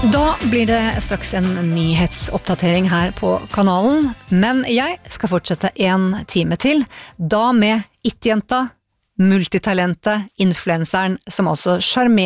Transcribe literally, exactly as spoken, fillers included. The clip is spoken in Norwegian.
Da blir det straks en nyhetsoppdatering her på kanalen, men jeg skal fortsette en time til, da med It-jenta, multitalentet, influenseren som altså charmerer